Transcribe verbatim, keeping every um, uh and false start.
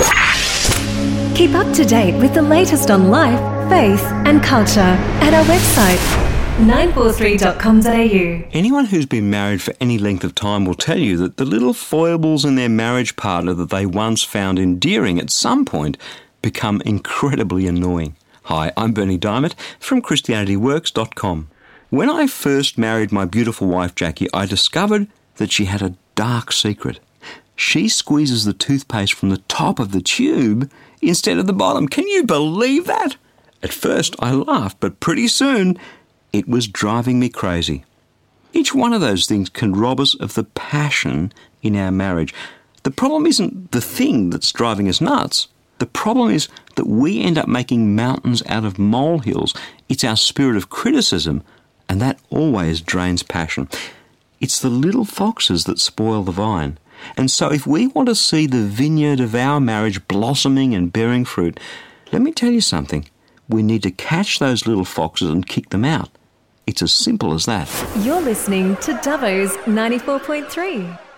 Keep up to date with the latest on life, faith and culture at our website, nine four three dot com dot a u. Anyone who's been married for any length of time will tell you that the little foibles in their marriage partner that they once found endearing at some point become incredibly annoying. Hi, I'm Bernie Diamond from Christianity Works dot com. When I first married my beautiful wife Jackie, I discovered that she had a dark secret. She squeezes the toothpaste from the top of the tube instead of the bottom. Can you believe that? At first I laughed, but pretty soon it was driving me crazy. Each one of those things can rob us of the passion in our marriage. The problem isn't the thing that's driving us nuts. The problem is that we end up making mountains out of molehills. It's our spirit of criticism, and that always drains passion. It's the little foxes that spoil the vine. And so if we want to see the vineyard of our marriage blossoming and bearing fruit, let me tell you something. We need to catch those little foxes and kick them out. It's as simple as that. You're listening to Dubbo's ninety-four point three.